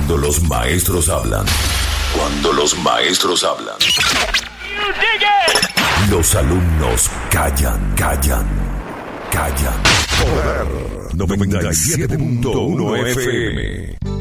Cuando los maestros hablan. Cuando los maestros hablan. Los alumnos callan. Poder 97.1 FM.